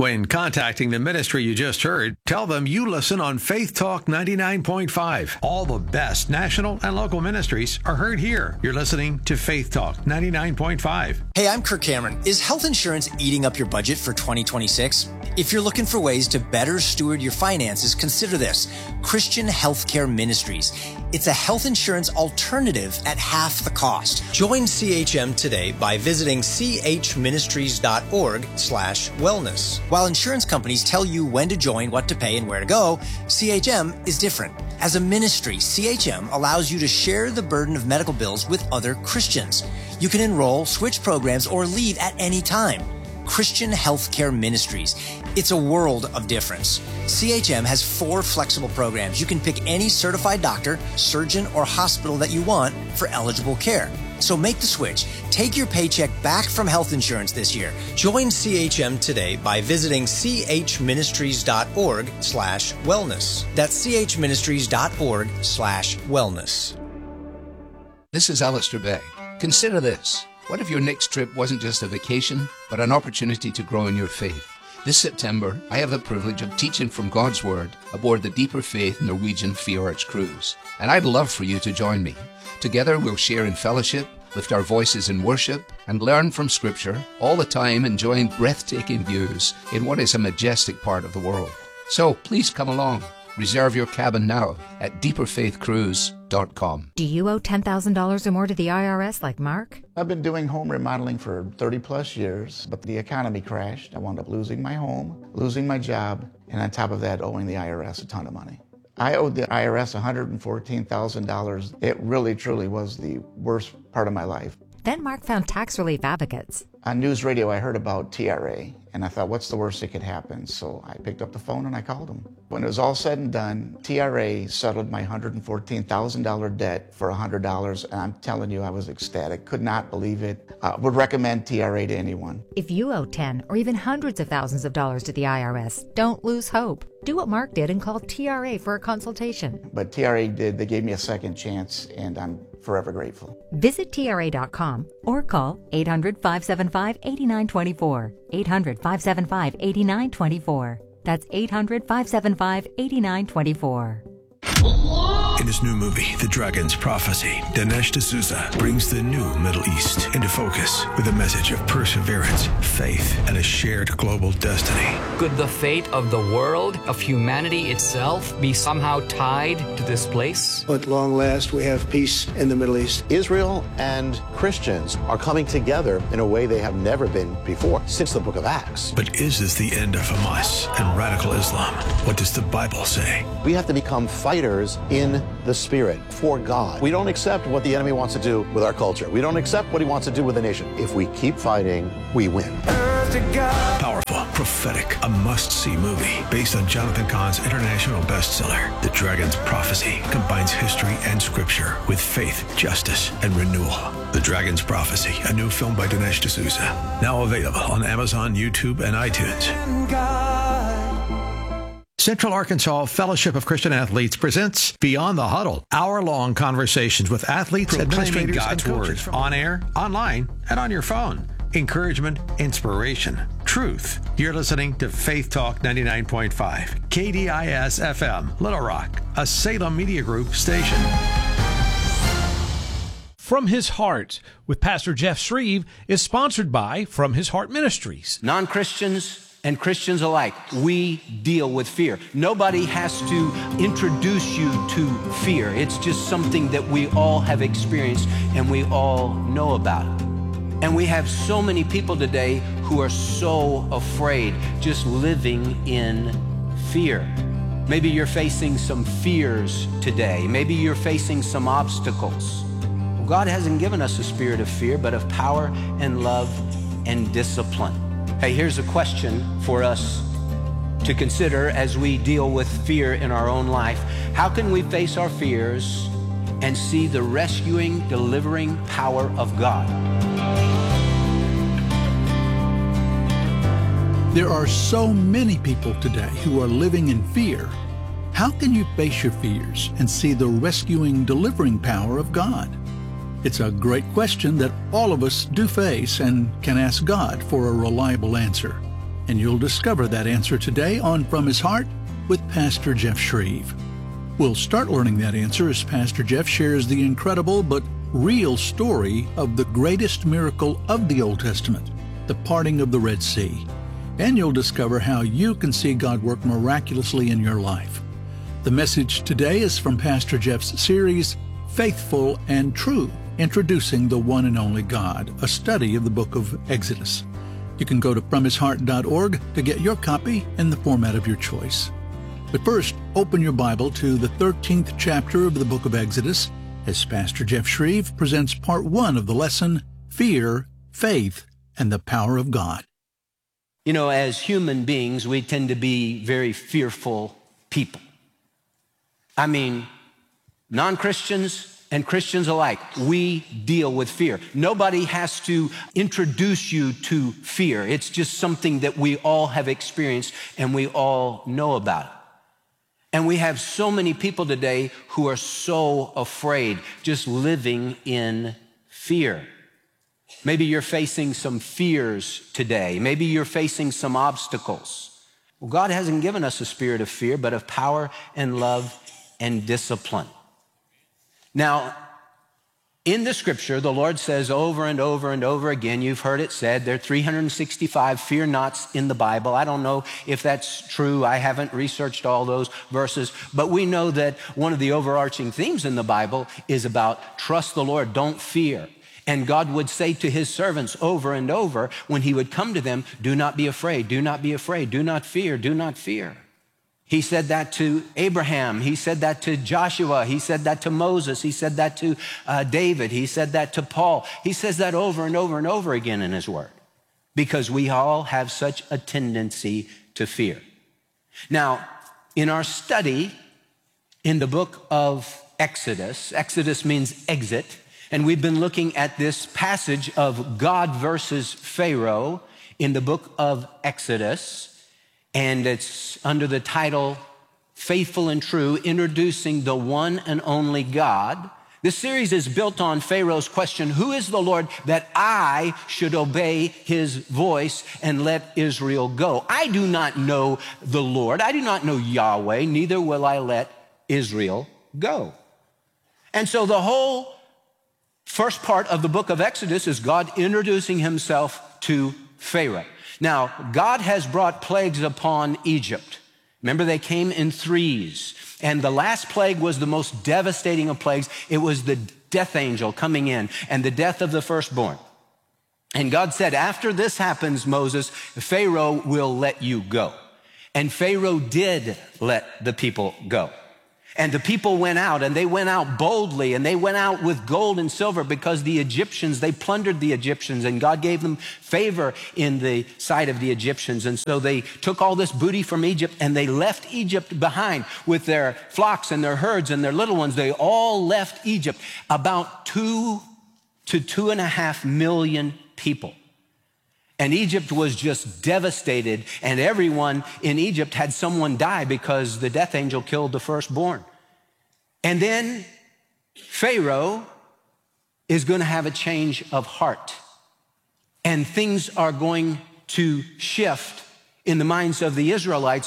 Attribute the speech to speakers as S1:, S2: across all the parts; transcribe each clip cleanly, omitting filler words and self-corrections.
S1: When contacting the ministry you just heard, tell them you listen on Faith Talk 99.5. All the best national and local ministries are heard here. You're listening to Faith Talk 99.5.
S2: Hey, I'm Kirk Cameron. Is health insurance eating up your budget for 2026? If you're looking for ways to better steward your finances, consider this: Christian Healthcare Ministries. It's a health insurance alternative at half the cost. Join CHM today by visiting chministries.org/wellness. While insurance companies tell you when to join, what to pay, and where to go, CHM is different. As a ministry, CHM allows you to share the burden of medical bills with other Christians. You can enroll, switch programs, or leave at any time. Christian Healthcare Ministries. It's a world of difference. CHM has 4 flexible programs. You can pick any certified doctor, surgeon, or hospital that you want for eligible care. So make the switch. Take your paycheck back from health insurance this year. Join CHM today by visiting chministries.org/wellness. That's chministries.org/wellness.
S3: This is Alistair Begg. Consider this. What if your next trip wasn't just a vacation, but an opportunity to grow in your faith? This September, I have the privilege of teaching from God's Word aboard the Deeper Faith Norwegian Fjords cruise. And I'd love for you to join me. Together we'll share in fellowship, lift our voices in worship, and learn from Scripture, all the time enjoying breathtaking views in what is a majestic part of the world. So please come along. Reserve your cabin now at deeperfaithcruise.com.
S4: Do you owe $10,000 or more to the IRS like Mark?
S5: I've been doing home remodeling for 30 plus years, but the economy crashed. I wound up losing my home, losing my job, and on top of that, owing the IRS a ton of money. I owed the IRS $114,000. It really, truly was the worst part of my life.
S4: Then Mark found tax relief advocates.
S5: On news radio, I heard about TRA, and I thought, what's the worst that could happen? So I picked up the phone and I called them. When it was all said and done, TRA settled my $114,000 debt for $100, and I'm telling you, I was ecstatic. Could not believe it. Would recommend TRA to anyone.
S4: If you owe 10 or even hundreds of thousands of dollars to the IRS, don't lose hope. Do what Mark did and call TRA for a consultation.
S5: But TRA did. They gave me a second chance, and I'm forever grateful.
S4: Visit TRA.com or call 800-575-8924. 800-575-8924. That's 800-575-8924.
S1: In his new movie, The Dragon's Prophecy, Dinesh D'Souza brings the new Middle East into focus with a message of perseverance, faith, and a shared global destiny.
S6: Could the fate of the world, of humanity itself, be somehow tied to this place?
S7: At long last, we have peace in the Middle East.
S8: Israel and Christians are coming together in a way they have never been before, since the book of Acts.
S1: But is this the end of Hamas and radical Islam? What does the Bible say?
S8: We have to become fighters in the Spirit for God. We don't accept what the enemy wants to do with our culture. We don't accept what he wants to do with the nation. If we keep fighting, we win.
S1: Powerful, prophetic, a must-see movie based on Jonathan Cahn's international bestseller. The Dragon's Prophecy combines history and scripture with faith, justice, and renewal. The Dragon's Prophecy, a new film by Dinesh D'Souza. Now available on Amazon, YouTube, and iTunes. Central Arkansas Fellowship of Christian Athletes presents Beyond the Huddle, hour-long conversations with athletes, administrators, God's and coaches Word, on air, online, and on your phone. Encouragement, inspiration, truth. You're listening to Faith Talk 99.5, KDIS-FM, Little Rock, a Salem Media Group station.
S9: From His Heart with Pastor Jeff Shreve is sponsored by From His Heart Ministries.
S10: Non-Christians and Christians alike, we deal with fear. Nobody has to introduce you to fear. It's just something that we all have experienced and we all know about. And we have so many people today who are so afraid, just living in fear. Maybe you're facing some fears today. Maybe you're facing some obstacles. Well, God hasn't given us a spirit of fear, but of power and love and discipline. Hey, here's a question for us to consider as we deal with fear in our own life. How can we face our fears and see the rescuing, delivering power of God?
S11: There are so many people today who are living in fear. How can you face your fears and see the rescuing, delivering power of God? It's a great question that all of us do face and can ask God for a reliable answer. And you'll discover that answer today on From His Heart with Pastor Jeff Shreve. We'll start learning that answer as Pastor Jeff shares the incredible but real story of the greatest miracle of the Old Testament, the parting of the Red Sea. And you'll discover how you can see God work miraculously in your life. The message today is from Pastor Jeff's series, Faithful and True, Introducing the One and Only God, a study of the book of Exodus. You can go to FromHisHeart.org to get your copy in the format of your choice. But first, open your Bible to the 13th chapter of the book of Exodus as Pastor Jeff Shreve presents part 1 of the lesson, Fear, Faith, and the Power of God.
S10: You know, as human beings, we tend to be very fearful people. I mean, non-Christians and Christians alike, we deal with fear. Nobody has to introduce you to fear. It's just something that we all have experienced and we all know about. And we have so many people today who are so afraid, just living in fear. Maybe you're facing some fears today. Maybe you're facing some obstacles. Well, God hasn't given us a spirit of fear, but of power and love and discipline. Now, in the scripture, the Lord says over and over and over again, you've heard it said, there are 365 fear nots in the Bible. I don't know if that's true. I haven't researched all those verses, but we know that one of the overarching themes in the Bible is about trust the Lord, don't fear. And God would say to his servants over and over when he would come to them, do not be afraid, do not be afraid, do not fear, do not fear. He said that to Abraham. He said that to Joshua. He said that to Moses. He said that to David. He said that to Paul. He says that over and over and over again in his word because we all have such a tendency to fear. Now, in our study in the book of Exodus, Exodus means exit, and we've been looking at this passage of God versus Pharaoh in the book of Exodus. And it's under the title, Faithful and True, Introducing the One and Only God. This series is built on Pharaoh's question, who is the Lord that I should obey his voice and let Israel go? I do not know the Lord. I do not know Yahweh, neither will I let Israel go. And so the whole first part of the book of Exodus is God introducing himself to Pharaoh. Now, God has brought plagues upon Egypt. Remember, they came in threes. And the last plague was the most devastating of plagues. It was the death angel coming in and the death of the firstborn. And God said, after this happens, Moses, Pharaoh will let you go. And Pharaoh did let the people go. And the people went out, and they went out boldly, and they went out with gold and silver because the Egyptians, they plundered the Egyptians, and God gave them favor in the sight of the Egyptians. And so they took all this booty from Egypt, and they left Egypt behind with their flocks and their herds and their little ones. They all left Egypt, about 2 to 2.5 million people. And Egypt was just devastated, and everyone in Egypt had someone die because the death angel killed the firstborn. And then Pharaoh is going to have a change of heart, and things are going to shift in the minds of the Israelites.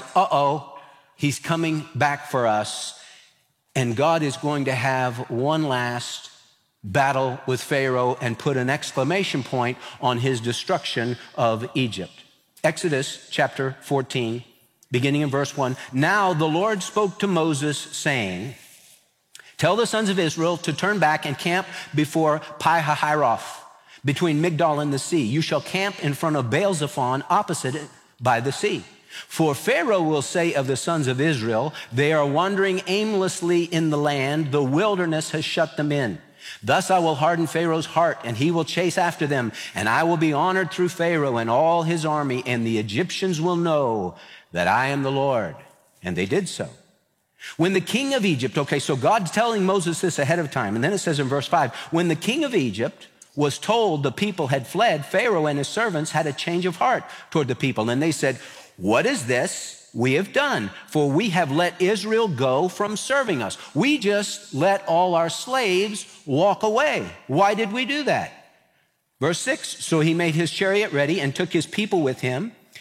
S10: He's coming back for us, and God is going to have one last battle with Pharaoh and put an exclamation point on his destruction of Egypt. Exodus chapter 14, beginning in verse 1. Now the Lord spoke to Moses, saying, tell the sons of Israel to turn back and camp before Pi-hahiroth, between Migdol and the sea. You shall camp in front of Baal-zephon, opposite it, by the sea. For Pharaoh will say of the sons of Israel, they are wandering aimlessly in the land. The wilderness has shut them in. Thus I will harden Pharaoh's heart, and he will chase after them, and I will be honored through Pharaoh and all his army, and the Egyptians will know that I am the Lord. And they did so. When the king of Egypt, okay, so God's telling Moses this ahead of time, and then it says in verse 5, when the king of Egypt was told the people had fled, Pharaoh and his servants had a change of heart toward the people, and they said, what is this we have done? For we have let Israel go from serving us. We just let all our slaves walk away. Why did we do that? Verse 6, so he made his chariot ready and took his people with him,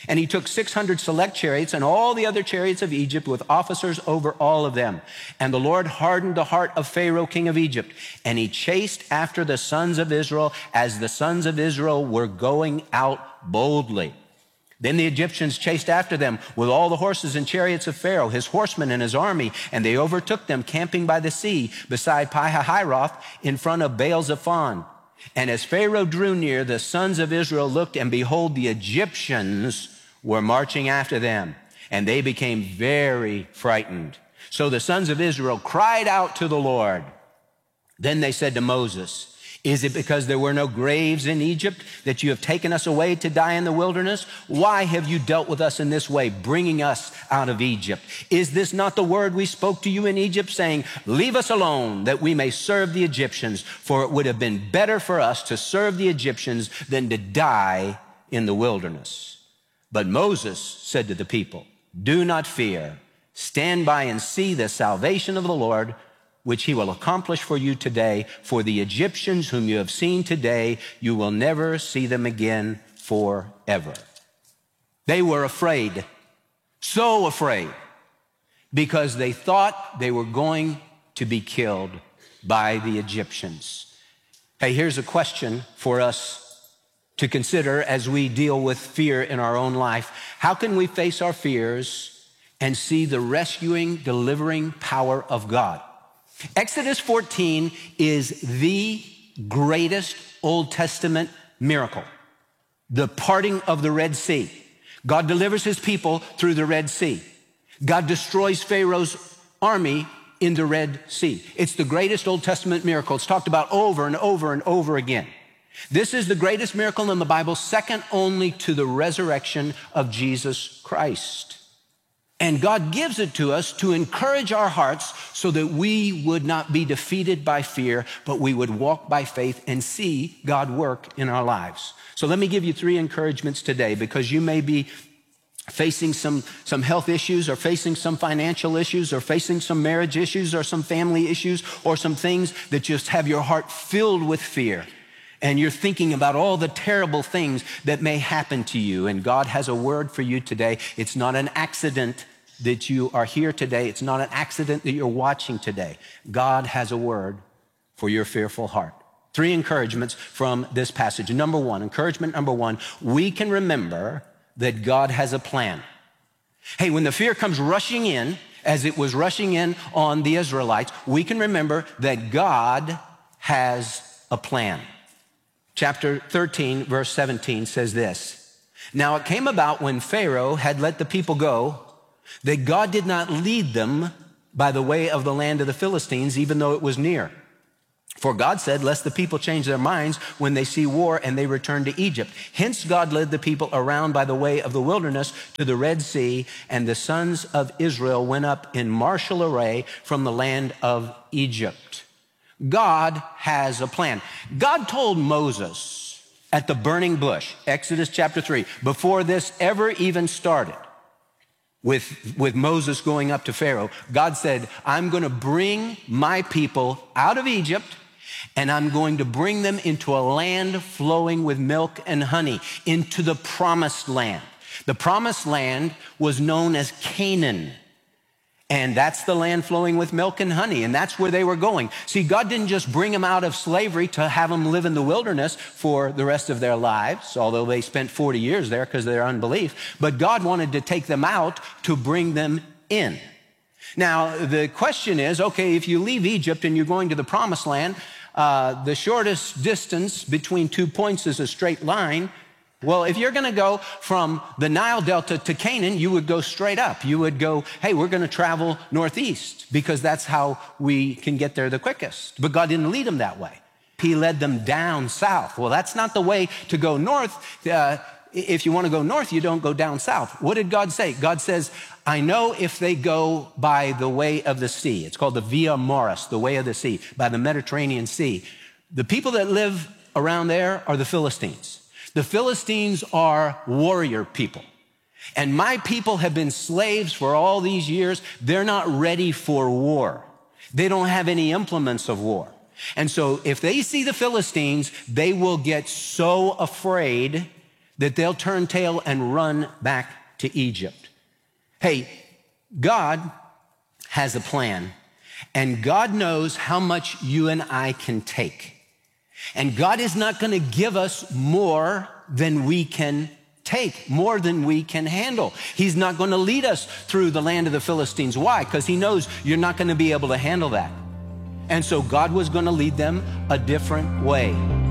S10: And he took 600 select chariots and all the other chariots of Egypt with officers over all of them. And the Lord hardened the heart of Pharaoh, king of Egypt. And he chased after the sons of Israel as the sons of Israel were going out boldly. Then the Egyptians chased after them with all the horses and chariots of Pharaoh, his horsemen and his army, and they overtook them camping by the sea beside Pi-hahiroth in front of Baal-zephon. And as Pharaoh drew near, the sons of Israel looked, and behold, the Egyptians were marching after them, and they became very frightened. So the sons of Israel cried out to the Lord. Then they said to Moses, is it because there were no graves in Egypt that you have taken us away to die in the wilderness? Why have you dealt with us in this way, bringing us out of Egypt? Is this not the word we spoke to you in Egypt, saying, leave us alone that we may serve the Egyptians? For it would have been better for us to serve the Egyptians than to die in the wilderness. But Moses said to the people, do not fear. Stand by and see the salvation of the Lord, which he will accomplish for you today. For the Egyptians whom you have seen today, you will never see them again forever. They were afraid, so afraid, because they thought they were going to be killed by the Egyptians. Hey, here's a question for us to consider as we deal with fear in our own life. How can we face our fears and see the rescuing, delivering power of God? Exodus 14 is the greatest Old Testament miracle, the parting of the Red Sea. God delivers his people through the Red Sea. God destroys Pharaoh's army in the Red Sea. It's the greatest Old Testament miracle. It's talked about over and over and over again. This is the greatest miracle in the Bible, second only to the resurrection of Jesus Christ. And God gives it to us to encourage our hearts so that we would not be defeated by fear, but we would walk by faith and see God work in our lives. So let me give you 3 encouragements today, because you may be facing some health issues, or facing some financial issues, or facing some marriage issues, or some family issues, or some things that just have your heart filled with fear. And you're thinking about all the terrible things that may happen to you. And God has a word for you today. It's not an accident that you are here today. It's not an accident that you're watching today. God has a word for your fearful heart. 3 encouragements from this passage. Encouragement number one, we can remember that God has a plan. Hey, when the fear comes rushing in, as it was rushing in on the Israelites, we can remember that God has a plan. Chapter 13, verse 17 says this, now it came about when Pharaoh had let the people go that God did not lead them by the way of the land of the Philistines, even though it was near. For God said, lest the people change their minds when they see war and they return to Egypt. Hence God led the people around by the way of the wilderness to the Red Sea, and the sons of Israel went up in martial array from the land of Egypt. God has a plan. God told Moses at the burning bush, Exodus chapter 3, before this ever even started with Moses going up to Pharaoh, God said, I'm going to bring my people out of Egypt, and I'm going to bring them into a land flowing with milk and honey, into the promised land. The promised land was known as Canaan. And that's the land flowing with milk and honey, and that's where they were going. See, God didn't just bring them out of slavery to have them live in the wilderness for the rest of their lives, although they spent 40 years there because of their unbelief. But God wanted to take them out to bring them in. Now, the question is, okay, if you leave Egypt and you're going to the promised land, the shortest distance between 2 points is a straight line. Well, if you're going to go from the Nile Delta to Canaan, you would go straight up. You would go, hey, we're going to travel northeast because that's how we can get there the quickest. But God didn't lead them that way. He led them down south. Well, that's not the way to go north. If you want to go north, you don't go down south. What did God say? God says, I know if they go by the way of the sea. It's called the Via Maris, the way of the sea, by the Mediterranean Sea. The people that live around there are the Philistines. The Philistines are warrior people. And my people have been slaves for all these years. They're not ready for war. They don't have any implements of war. And so if they see the Philistines, they will get so afraid that they'll turn tail and run back to Egypt. Hey, God has a plan, and God knows how much you and I can take. And God is not going to give us more than we can take, more than we can handle. He's not going to lead us through the land of the Philistines. Why? Because he knows you're not going to be able to handle that. And so God was going to lead them a different way.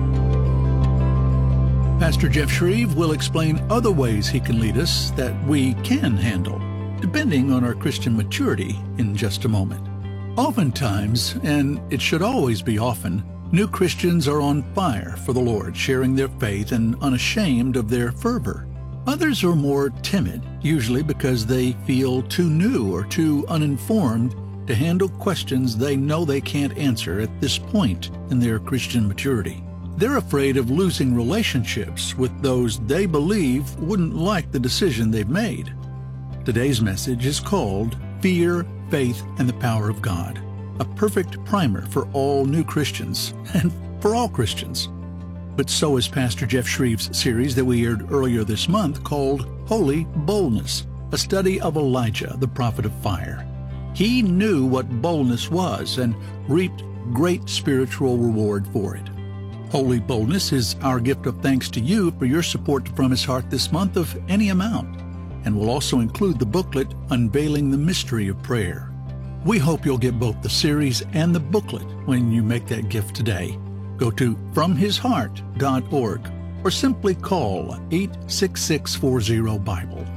S11: Pastor Jeff Shreve will explain other ways he can lead us that we can handle, depending on our Christian maturity, in just a moment. Oftentimes, and it should always be often, new Christians are on fire for the Lord, sharing their faith and unashamed of their fervor. Others are more timid, usually because they feel too new or too uninformed to handle questions they know they can't answer at this point in their Christian maturity. They're afraid of losing relationships with those they believe wouldn't like the decision they've made. Today's message is called Fear, Faith, and the Power of God, a perfect primer for all new Christians and for all Christians. But so is Pastor Jeff Shreve's series that we aired earlier this month called Holy Boldness, a study of Elijah, the prophet of fire. He knew what boldness was and reaped great spiritual reward for it. Holy Boldness is our gift of thanks to you for your support From His Heart this month of any amount, and will also include the booklet Unveiling the Mystery of Prayer. We hope you'll get both the series and the booklet when you make that gift today. Go to FromHisHeart.org or simply call 866-40-BIBLE,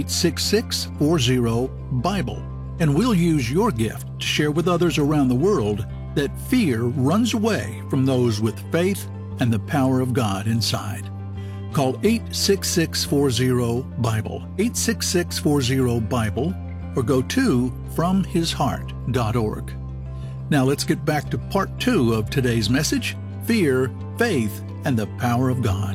S11: 866-40-BIBLE, and we'll use your gift to share with others around the world that fear runs away from those with faith and the power of God inside. Call 866-40-BIBLE, 866-40-BIBLE, or go to FromHisHeart.org. Now let's get back to part 2 of today's message, Fear, Faith, and the Power of God.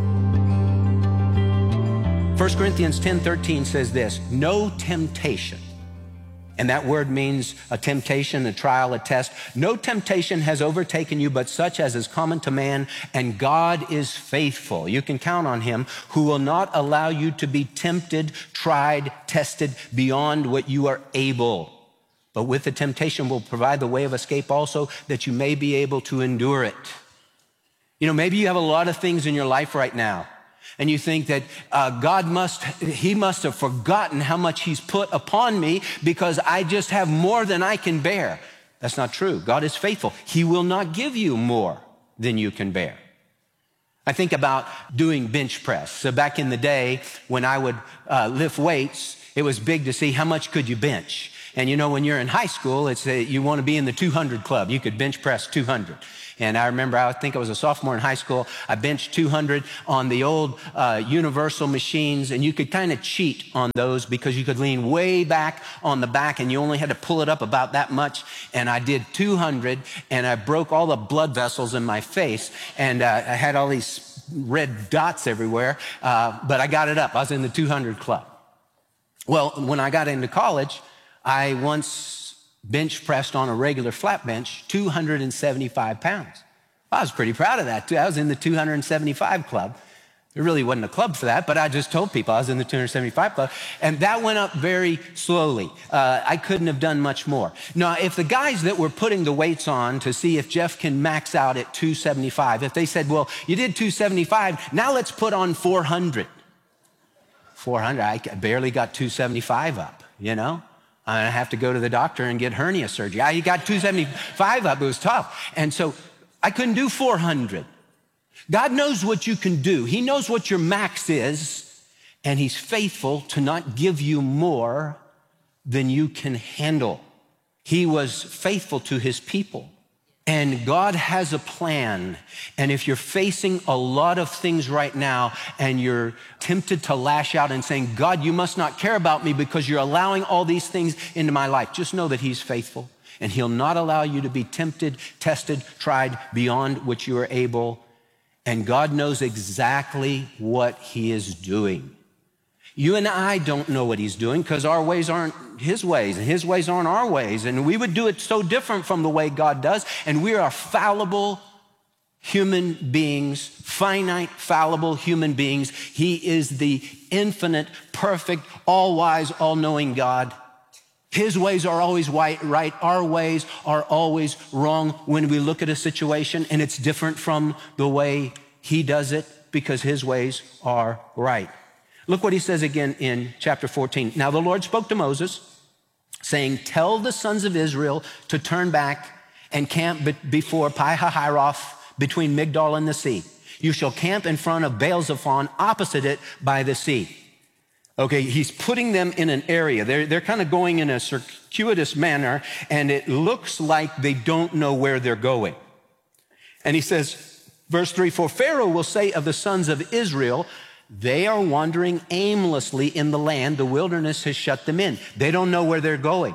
S10: 1 Corinthians 10:13 says this, no temptation. And that word means a temptation, a trial, a test. No temptation has overtaken you but such as is common to man, and God is faithful. You can count on him, who will not allow you to be tempted, tried, tested beyond what you are able. But with the temptation will provide the way of escape also, that you may be able to endure it. You know, maybe you have a lot of things in your life right now, and you think that he must have forgotten how much he's put upon me because I just have more than I can bear. That's not true. God is faithful. He will not give you more than you can bear. I think about doing bench press. So back in the day when I would lift weights, it was big to see how much could you bench. And you know, when you're in high school, you want to be in the 200 club. You could bench press 200. And I remember, I think I was a sophomore in high school. I benched 200 on the old Universal machines, and you could kind of cheat on those because you could lean way back on the back and you only had to pull it up about that much. And I did 200, and I broke all the blood vessels in my face, and I had all these red dots everywhere, but I got it up. I was in the 200 club. Well, when I got into college, I once bench pressed on a regular flat bench 275 pounds. I was pretty proud of that too. I was in the 275 club. There really wasn't a club for that, but I just told people I was in the 275 club, and that went up very slowly. I couldn't have done much more. Now, if the guys that were putting the weights on to see if Jeff can max out at 275, if they said, well, you did 275, now let's put on 400. 400, I barely got 275 up, you know? I have to go to the doctor and get hernia surgery. I got 275 up. It was tough. And so I couldn't do 400. God knows what you can do. He knows what your max is, and he's faithful to not give you more than you can handle. He was faithful to his people. And God has a plan. And if you're facing a lot of things right now and you're tempted to lash out and saying, God, you must not care about me because you're allowing all these things into my life, just know that he's faithful, and he'll not allow you to be tempted, tested, tried beyond what you are able. And God knows exactly what he is doing. You and I don't know what he's doing because our ways aren't his ways and his ways aren't our ways. And we would do it so different from the way God does. And we are fallible human beings, finite, fallible human beings. He is the infinite, perfect, all-wise, all-knowing God. His ways are always right. Our ways are always wrong when we look at a situation, and it's different from the way he does it because his ways are right. Look what he says again in chapter 14. Now the Lord spoke to Moses, saying, tell the sons of Israel to turn back and camp before Pi-hahiroth, between Migdol and the sea. You shall camp in front of Baal-zephon, opposite it by the sea. Okay, he's putting them in an area. They're kind of going in a circuitous manner, and it looks like they don't know where they're going. And he says, verse 3, for Pharaoh will say of the sons of Israel, they are wandering aimlessly in the land. The wilderness has shut them in. They don't know where they're going.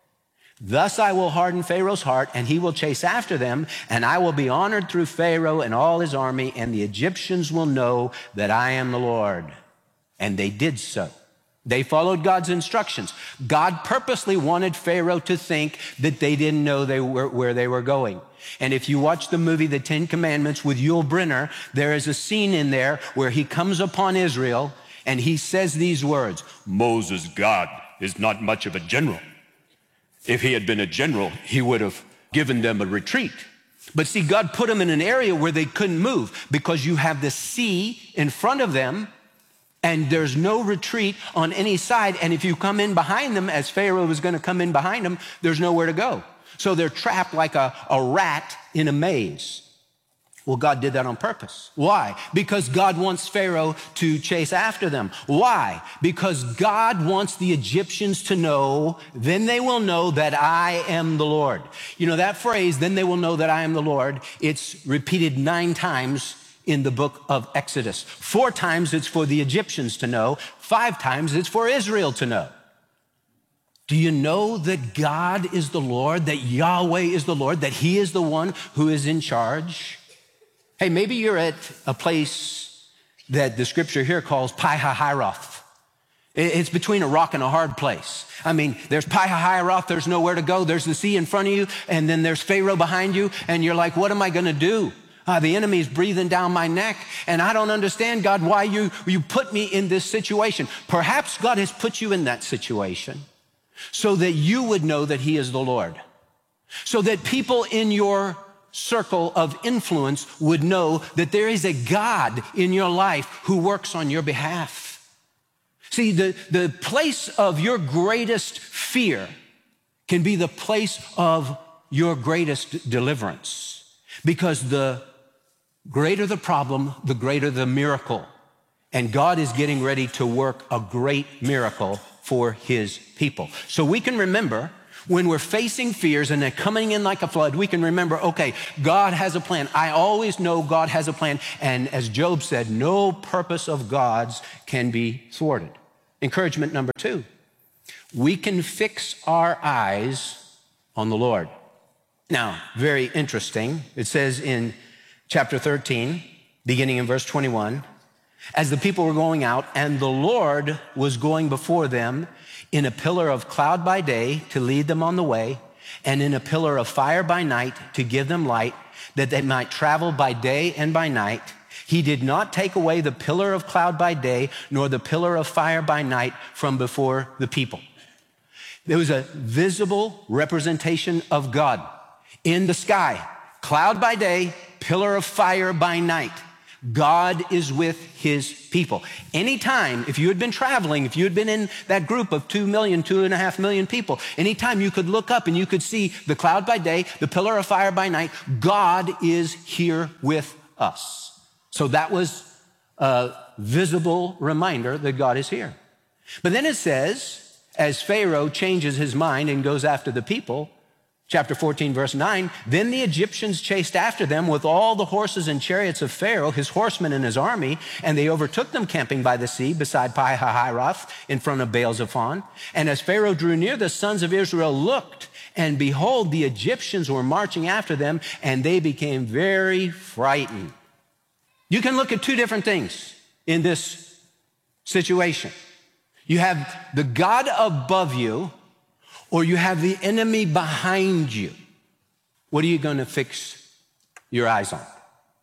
S10: Thus I will harden Pharaoh's heart, and he will chase after them, and I will be honored through Pharaoh and all his army, and the Egyptians will know that I am the Lord. And they did so. They followed God's instructions. God purposely wanted Pharaoh to think that they didn't know where they were going. And if you watch the movie The Ten Commandments with Yul Brynner, there is a scene in there where he comes upon Israel and he says these words, Moses, God is not much of a general. If he had been a general, he would have given them a retreat. But see, God put them in an area where they couldn't move because you have the sea in front of them and there's no retreat on any side. And if you come in behind them, as Pharaoh was going to come in behind them, there's nowhere to go. So they're trapped like a rat in a maze. Well, God did that on purpose. Why? Because God wants Pharaoh to chase after them. Why? Because God wants the Egyptians to know, then they will know that I am the Lord. You know, that phrase, then they will know that I am the Lord, it's repeated 9 times in the book of Exodus. 4 times it's for the Egyptians to know. 5 times it's for Israel to know. Do you know that God is the Lord, that Yahweh is the Lord, that he is the one who is in charge? Hey, maybe you're at a place that the scripture here calls Pi-hahiroth. It's between a rock and a hard place. I mean, there's Pi-hahiroth, there's nowhere to go. There's the sea in front of you, and then there's Pharaoh behind you, and you're like, what am I going to do? The enemy's breathing down my neck, and I don't understand, God, why you put me in this situation. Perhaps God has put you in that situation so that you would know that he is the Lord, so that people in your circle of influence would know that there is a God in your life who works on your behalf. See, the place of your greatest fear can be the place of your greatest deliverance, because the greater the problem, the greater the miracle. And God is getting ready to work a great miracle for his people. So we can remember when we're facing fears and they're coming in like a flood, we can remember, okay, God has a plan. I always know God has a plan. And as Job said, no purpose of God's can be thwarted. Encouragement number 2, we can fix our eyes on the Lord. Now, very interesting. It says in chapter 13, beginning in verse 21, as the people were going out, and the Lord was going before them in a pillar of cloud by day to lead them on the way, and in a pillar of fire by night to give them light, that they might travel by day and by night. He did not take away the pillar of cloud by day, nor the pillar of fire by night from before the people. There was a visible representation of God in the sky, cloud by day, pillar of fire by night. God is with his people. Anytime, if you had been traveling, if you had been in that group of 2 million, 2.5 million people, anytime you could look up and you could see the cloud by day, the pillar of fire by night, God is here with us. So that was a visible reminder that God is here. But then it says, as Pharaoh changes his mind and goes after the people, chapter 14, verse 9, then the Egyptians chased after them with all the horses and chariots of Pharaoh, his horsemen and his army, and they overtook them camping by the sea beside Pi-hahiroth in front of Baal-zephon. And as Pharaoh drew near, the sons of Israel looked, and behold, the Egyptians were marching after them, and they became very frightened. You can look at 2 different things in this situation. You have the God above you, or you have the enemy behind you. What are you going to fix your eyes on?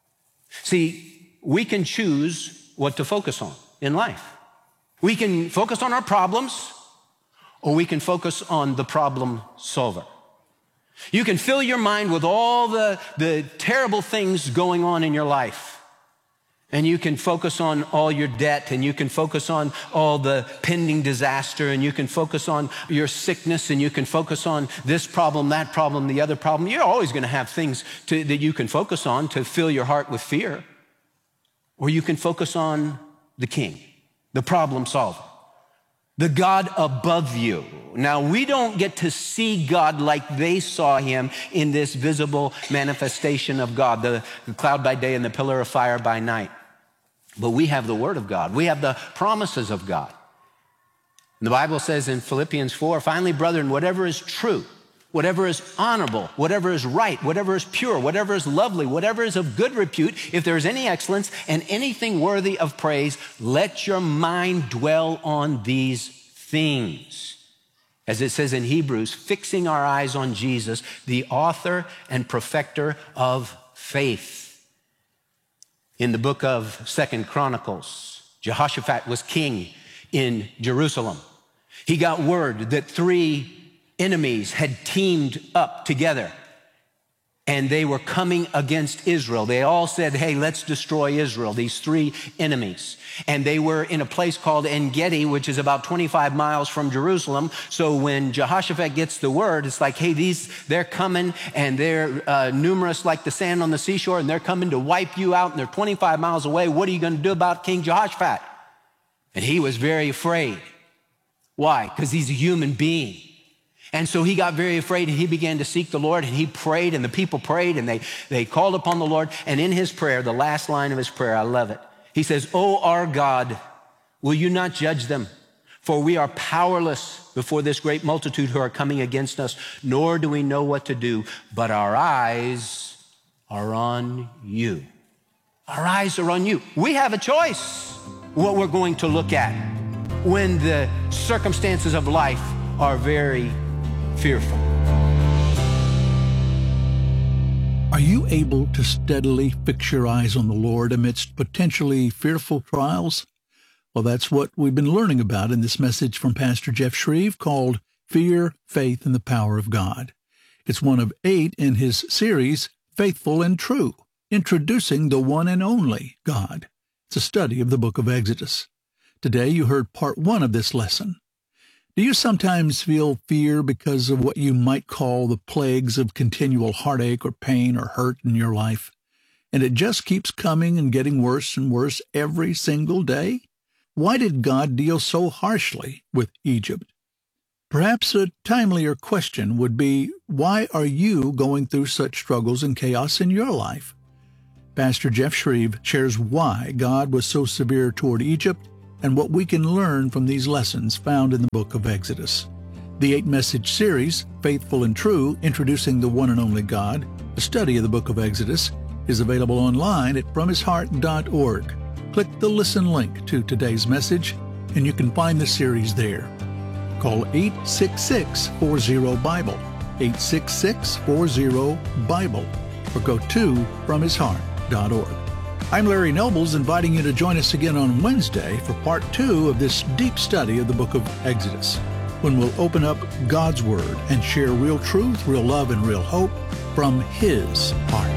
S10: See, we can choose what to focus on in life. We can focus on our problems, or we can focus on the problem solver. You can fill your mind with all the terrible things going on in your life. And you can focus on all your debt, and you can focus on all the pending disaster, and you can focus on your sickness, and you can focus on this problem, that problem, the other problem. You're always going to have things that you can focus on to fill your heart with fear. Or you can focus on the King, the problem solver, the God above you. Now, we don't get to see God like they saw him in this visible manifestation of God, the cloud by day and the pillar of fire by night. But we have the Word of God. We have the promises of God. And the Bible says in Philippians 4, finally, brethren, whatever is true, whatever is honorable, whatever is right, whatever is pure, whatever is lovely, whatever is of good repute, if there is any excellence and anything worthy of praise, let your mind dwell on these things. As it says in Hebrews, fixing our eyes on Jesus, the author and perfecter of faith. In the book of 2 Chronicles, Jehoshaphat was king in Jerusalem. He got word that 3 enemies had teamed up together, and they were coming against Israel. They all said, hey, let's destroy Israel, these 3 enemies. And they were in a place called En-Gedi, which is about 25 miles from Jerusalem. So when Jehoshaphat gets the word, it's like, hey, they're coming, and they're numerous like the sand on the seashore, and they're coming to wipe you out, and they're 25 miles away. What are you going to do about King Jehoshaphat? And he was very afraid. Why? Because he's a human being. And so he got very afraid, and he began to seek the Lord, and he prayed, and the people prayed, and they called upon the Lord. And in his prayer, the last line of his prayer, I love it. He says, "Oh, our God, will you not judge them? For we are powerless before this great multitude who are coming against us, nor do we know what to do, but our eyes are on you." Our eyes are on you. We have a choice what we're going to look at when the circumstances of life are very fearful.
S11: Are you able to steadily fix your eyes on the Lord amidst potentially fearful trials? Well, that's what we've been learning about in this message from Pastor Jeff Shreve called Fear, Faith, and the Power of God. It's one of 8 in his series, Faithful and True, introducing the one and only God. It's a study of the book of Exodus. Today you heard part 1 of this lesson. Do you sometimes feel fear because of what you might call the plagues of continual heartache or pain or hurt in your life? And it just keeps coming and getting worse and worse every single day? Why did God deal so harshly with Egypt? Perhaps a timelier question would be, why are you going through such struggles and chaos in your life? Pastor Jeff Shreve shares why God was so severe toward Egypt and what we can learn from these lessons found in the book of Exodus. The 8-message series, Faithful and True, Introducing the One and Only God, a study of the book of Exodus, is available online at FromHisHeart.org. Click the listen link to today's message, and you can find the series there. Call 866-40-BIBLE, 866-40-BIBLE, or go to FromHisHeart.org. I'm Larry Nobles, inviting you to join us again on Wednesday for part 2 of this deep study of the book of Exodus, when we'll open up God's Word and share real truth, real love, and real hope from His heart.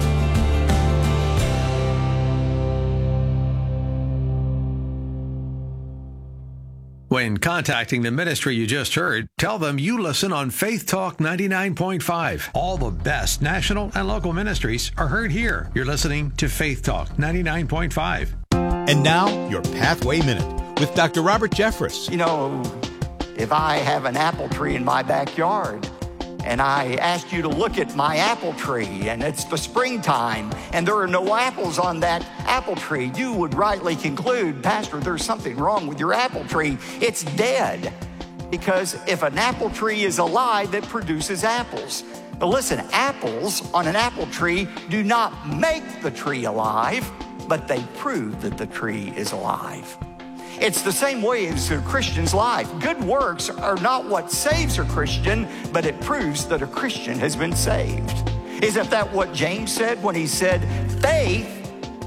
S1: When contacting the ministry you just heard, tell them you listen on Faith Talk 99.5. All the best national and local ministries are heard here. You're listening to Faith Talk 99.5.
S12: And now, your Pathway Minute with Dr. Robert Jeffress.
S13: You know, if I have an apple tree in my backyard, and I asked you to look at my apple tree, and it's the springtime, and there are no apples on that apple tree, you would rightly conclude, Pastor, there's something wrong with your apple tree. It's dead. Because if an apple tree is alive, it produces apples. But listen, apples on an apple tree do not make the tree alive, but they prove that the tree is alive. It's the same way as a Christian's life. Good works are not what saves a Christian, but it proves that a Christian has been saved. Isn't that what James said when he said, faith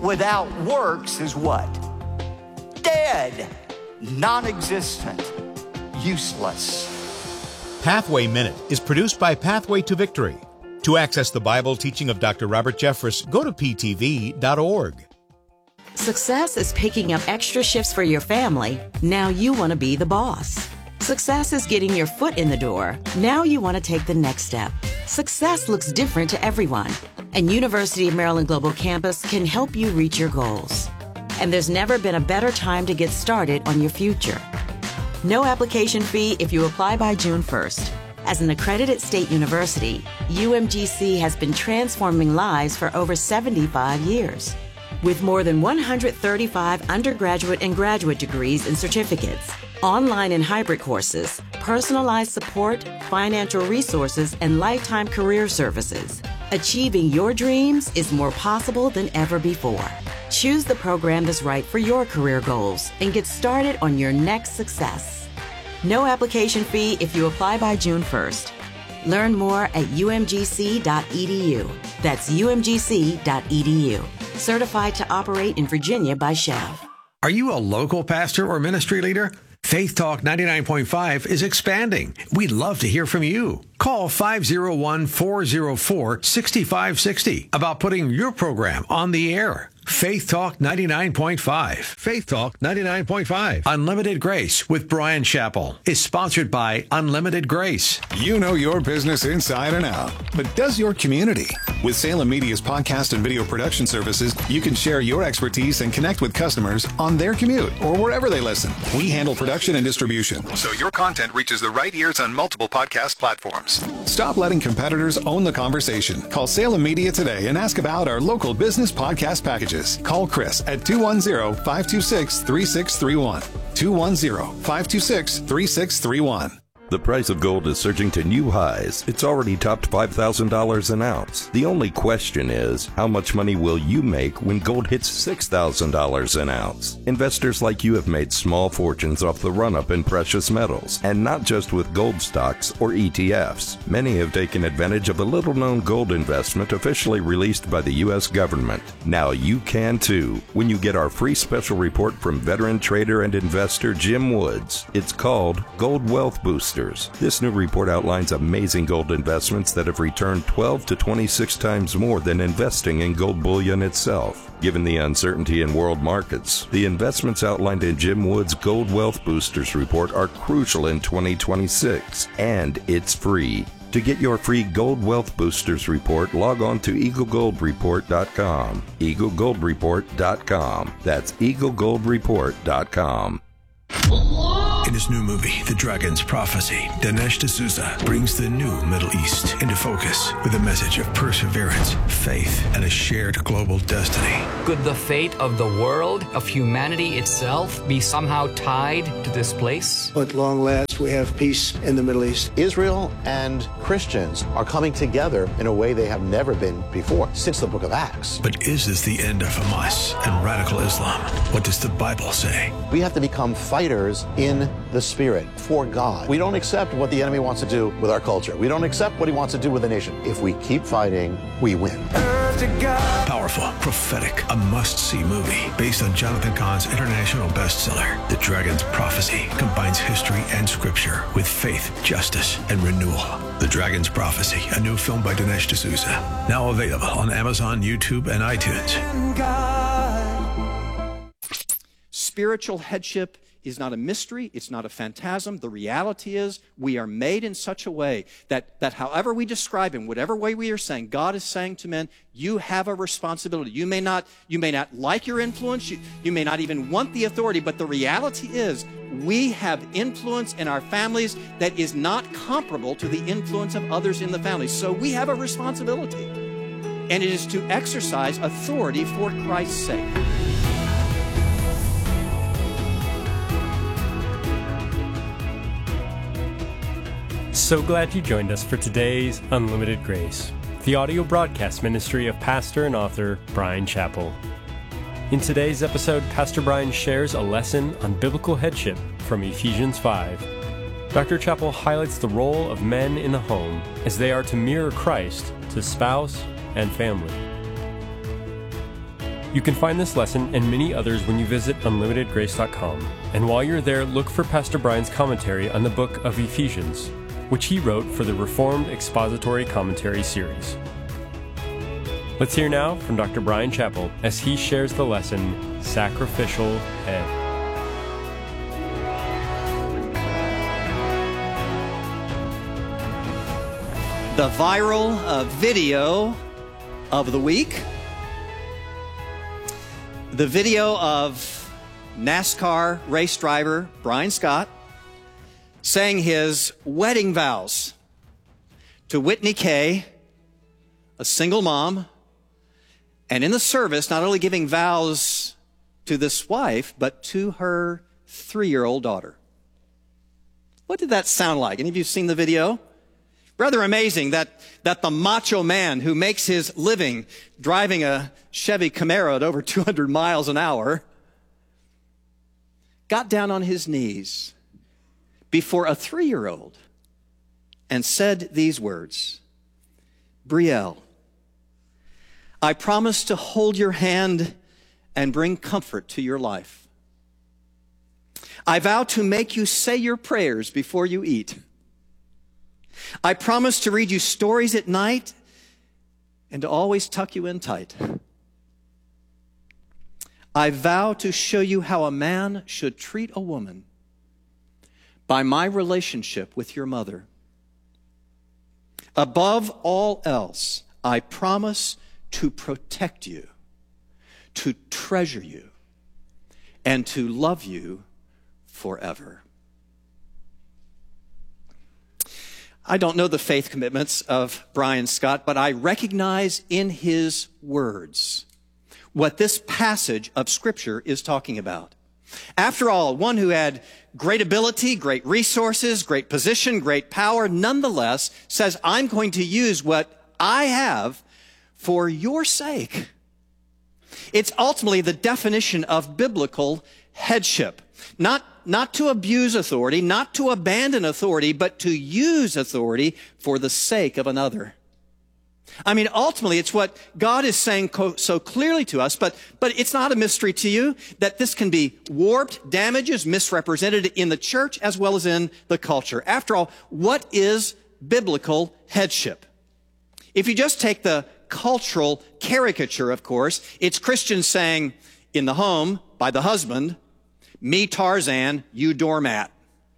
S13: without works is what? Dead, non-existent, useless.
S12: Pathway Minute is produced by Pathway to Victory. To access the Bible teaching of Dr. Robert Jeffress, go to ptv.org.
S14: Success is picking up extra shifts for your family. Now you want to be the boss. Success is getting your foot in the door. Now you want to take the next step. Success looks different to everyone, and University of Maryland Global Campus can help you reach your goals. And there's never been a better time to get started on your future. No application fee if you apply by June 1st. As an accredited state university, UMGC has been transforming lives for over 75 years. With more than 135 undergraduate and graduate degrees and certificates, online and hybrid courses, personalized support, financial resources, and lifetime career services, achieving your dreams is more possible than ever before. Choose the program that's right for your career goals and get started on your next success. No application fee if you apply by June 1st. Learn more at umgc.edu. That's umgc.edu. Certified to operate in Virginia by Chev.
S1: Are you a local pastor or ministry leader? Faith Talk 99.5 is expanding. We'd love to hear from you. Call 501-404-6560 about putting your program on the air. Faith Talk 99.5. Faith Talk 99.5. Unlimited Grace with Brian Chappell is sponsored by Unlimited Grace.
S15: You know your business inside and out, but does your community? With Salem Media's podcast and video production services, you can share your expertise and connect with customers on their commute or wherever they listen. We handle production and distribution, so your content reaches the right ears on multiple podcast platforms. Stop letting competitors own the conversation. Call Salem Media today and ask about our local business podcast packages. Call Chris at 210-526-3631. 210-526-3631.
S16: The price of gold is surging to new highs. It's already topped $5,000 an ounce. The only question is, how much money will you make when gold hits $6,000 an ounce? Investors like you have made small fortunes off the run-up in precious metals, and not just with gold stocks or ETFs. Many have taken advantage of a little-known gold investment officially released by the U.S. government. Now you can too, when you get our free special report from veteran trader and investor Jim Woods. It's called Gold Wealth Booster. This new report outlines amazing gold investments that have returned 12 to 26 times more than investing in gold bullion itself. Given the uncertainty in world markets, the investments outlined in Jim Wood's Gold Wealth Boosters report are crucial in 2026, and it's free. To get your free Gold Wealth Boosters report, log on to EagleGoldReport.com. EagleGoldReport.com. That's EagleGoldReport.com.
S17: In his new movie, The Dragon's Prophecy, Dinesh D'Souza brings the new Middle East into focus with a message of perseverance, faith, and a shared global destiny.
S6: Could the fate of the world, of humanity itself, be somehow tied to this place?
S7: At long last, we have peace in the Middle East.
S8: Israel and Christians are coming together in a way they have never been before since the book of Acts.
S17: But is this the end of Hamas and radical Islam? What does the Bible say?
S8: We have to become fighters in the Spirit for God. We don't accept what the enemy wants to do with our culture. We don't accept what he wants to do with the nation. If we keep fighting, we win.
S17: Powerful, prophetic, a must-see movie based on Jonathan Cahn's international bestseller. The Dragon's Prophecy combines history and scripture with faith, justice, and renewal. The Dragon's Prophecy, a new film by Dinesh D'Souza. Now available on Amazon, YouTube, and iTunes.
S18: Spiritual headship is not a mystery. It's not a phantasm. The reality is we are made in such a way that however we describe him, whatever way we are saying, God is saying to men, you have a responsibility. You may not like your influence. You may not even want the authority, but the reality is we have influence in our families that is not comparable to the influence of others in the family. So we have a responsibility, and it is to exercise authority for Christ's sake.
S19: So glad you joined us for today's Unlimited Grace, the audio broadcast ministry of pastor and author Brian Chappell. In today's episode, Pastor Brian shares a lesson on biblical headship from Ephesians 5. Dr. Chappell highlights the role of men in the home as they are to mirror Christ to spouse and family. You can find this lesson and many others when you visit unlimitedgrace.com. And while you're there, look for Pastor Brian's commentary on the book of Ephesians, which he wrote for the Reformed Expository Commentary series. Let's hear now from Dr. Bryan Chapell as he shares the lesson, Sacrificial Head.
S18: The viral video of the week. The video of NASCAR race driver Brian Scott saying his wedding vows to Whitney Kay, a single mom, and in the service not only giving vows to this wife, but to her 3-year-old daughter. What did that sound like? Any of you seen the video? Rather amazing that the macho man who makes his living driving a Chevy Camaro at over 200 miles an hour got down on his knees before a 3-year-old and said these words, "Brielle, I promise to hold your hand and bring comfort to your life. I vow to make you say your prayers before you eat. I promise to read you stories at night and to always tuck you in tight. I vow to show you how a man should treat a woman by my relationship with your mother. Above all else, I promise to protect you, to treasure you, and to love you forever." I don't know the faith commitments of Brian Scott, but I recognize in his words what this passage of Scripture is talking about. After all, one who had great ability, great resources, great position, great power, nonetheless says, "I'm going to use what I have for your sake." It's ultimately the definition of biblical headship. Not to abuse authority, not to abandon authority, but to use authority for the sake of another. I mean, ultimately, it's what God is saying so clearly to us, but it's not a mystery to you that this can be warped, damages, misrepresented in the church as well as in the culture. After all, what is biblical headship? If you just take the cultural caricature, of course, it's Christians saying in the home by the husband, "Me Tarzan, you doormat."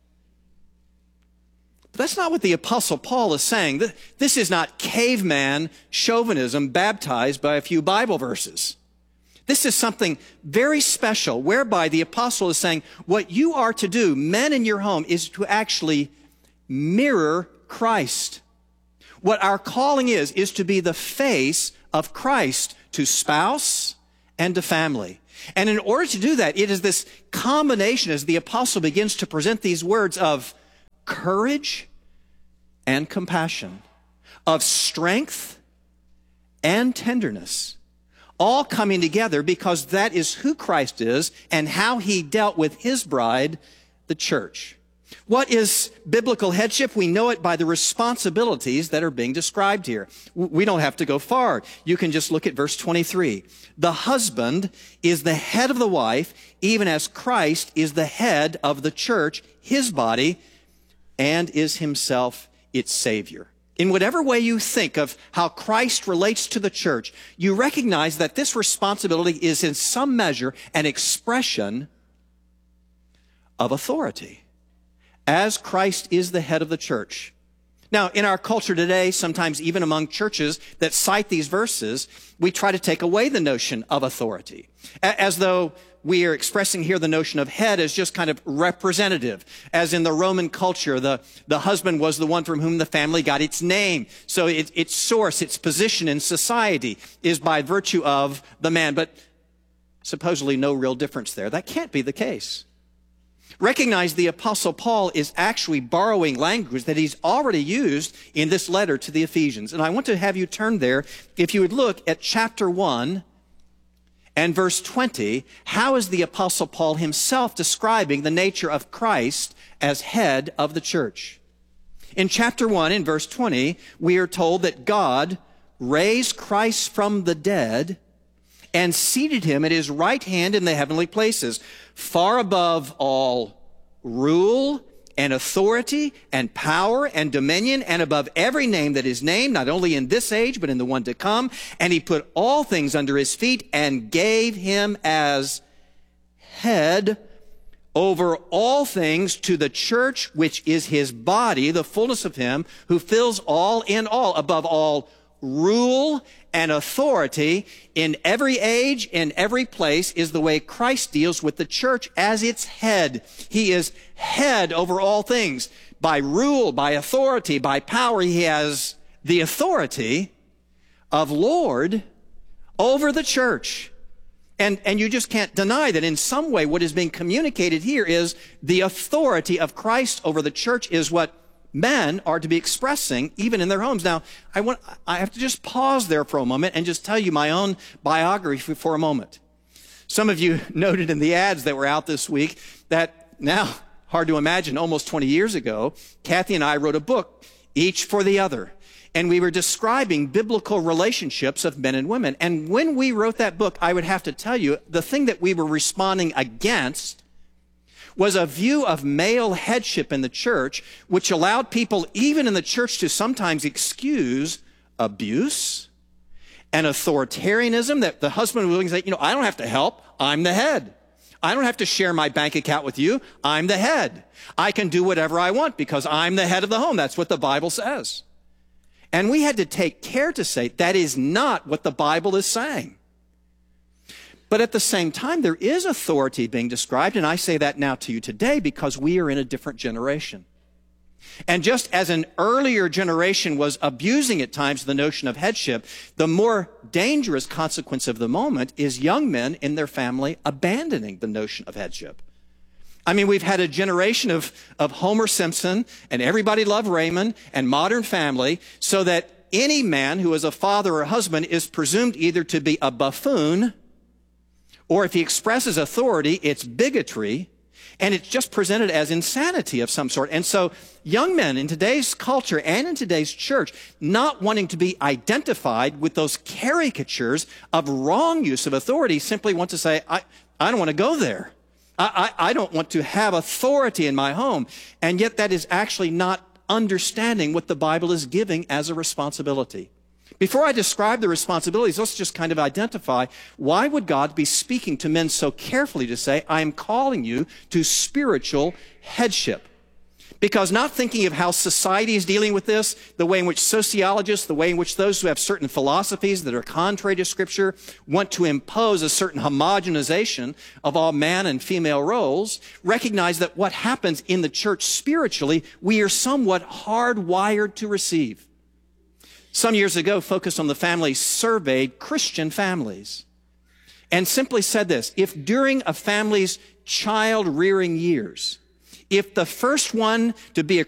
S18: But that's not what the Apostle Paul is saying. This is not caveman chauvinism baptized by a few Bible verses. This is something very special whereby the Apostle is saying what you are to do, men in your home, is to actually mirror Christ. What our calling is to be the face of Christ to spouse and to family. And in order to do that, it is this combination as the apostle begins to present these words of courage and compassion, of strength and tenderness, all coming together because that is who Christ is and how he dealt with his bride, the church. What is biblical headship? We know it by the responsibilities that are being described here. We don't have to go far. You can just look at verse 23. The husband is the head of the wife, even as Christ is the head of the church, his body, and is himself its Savior. In whatever way you think of how Christ relates to the church, you recognize that this responsibility is in some measure an expression of authority, as Christ is the head of the church. Now, in our culture today, sometimes even among churches that cite these verses, we try to take away the notion of authority, as though we are expressing here the notion of head as just kind of representative. As in the Roman culture, the husband was the one from whom the family got its name. So its source, its position in society is by virtue of the man. But supposedly no real difference there. That can't be the case. Recognize the Apostle Paul is actually borrowing language that he's already used in this letter to the Ephesians. And I want to have you turn there. If you would look at chapter 1 and verse 20, how is the Apostle Paul himself describing the nature of Christ as head of the church? In chapter 1, in verse 20, we are told that God raised Christ from the dead and seated him at his right hand in the heavenly places, far above all rule and authority and power and dominion, and above every name that is named, not only in this age, but in the one to come. And he put all things under his feet and gave him as head over all things to the church, which is his body, the fullness of him who fills all in all, above all rule and authority in every age, in every place, is the way Christ deals with the church as its head. He is head over all things. By rule, by authority, by power, he has the authority of Lord over the church. And you just can't deny that in some way what is being communicated here is the authority of Christ over the church is what men are to be expressing even in their homes. Now, I have to just pause there for a moment and just tell you my own biography for a moment. Some of you noted in the ads that were out this week that now, hard to imagine, almost 20 years ago, Kathy and I wrote a book, Each for the Other. And we were describing biblical relationships of men and women. And when we wrote that book, I would have to tell you, the thing that we were responding against was a view of male headship in the church, which allowed people, even in the church, to sometimes excuse abuse and authoritarianism, that the husband was willing to say, I don't have to help. I'm the head. I don't have to share my bank account with you. I'm the head. I can do whatever I want because I'm the head of the home. That's what the Bible says. And we had to take care to say that is not what the Bible is saying. But at the same time, there is authority being described, and I say that now to you today because we are in a different generation. And just as an earlier generation was abusing at times the notion of headship, the more dangerous consequence of the moment is young men in their family abandoning the notion of headship. I mean, we've had a generation of Homer Simpson and Everybody Loved Raymond and Modern Family, so that any man who is a father or husband is presumed either to be a buffoon, or if he expresses authority, it's bigotry, and it's just presented as insanity of some sort. And so young men in today's culture and in today's church, not wanting to be identified with those caricatures of wrong use of authority, simply want to say, I don't want to go there. I don't want to have authority in my home. And yet that is actually not understanding what the Bible is giving as a responsibility. Before I describe the responsibilities, let's just kind of identify, why would God be speaking to men so carefully to say, I am calling you to spiritual headship? Because not thinking of how society is dealing with this, the way in which sociologists, the way in which those who have certain philosophies that are contrary to Scripture want to impose a certain homogenization of all man and female roles, recognize that what happens in the church spiritually, we are somewhat hardwired to receive. Some years ago, Focus on the Family surveyed Christian families and simply said this: if during a family's child-rearing years, if the first one to be a